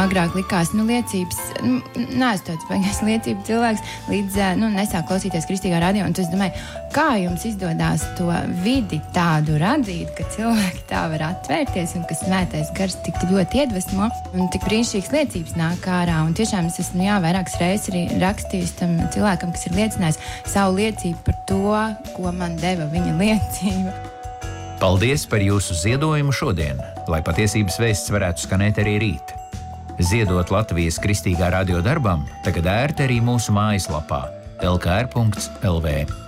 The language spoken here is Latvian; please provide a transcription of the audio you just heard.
agrāk likās, liecības, neesmu tāds baigais liecību cilvēks, līdz nesāk klausīties kristīgā radio, un es domāju, kā jums izdodās to vidi tādu radīt, ka cilvēki tā var atvērties, un ka svētais gars tik ļoti iedvesmo, un tik brīnišķīgas liecības nāk ārā, un tiešām es esmu, vairākas reizes arī rakstījis tam cilvēkam, kas ir liecinājis savu liecību par to, ko man deva viņa liecība. Paldies par jūsu ziedojumu šodien, lai patiesības vēsts varētu skanēt arī rīt. Ziedot Latvijas Kristīgā radio darbam tagad ērti arī mūsu mājaslapā lkr.lv.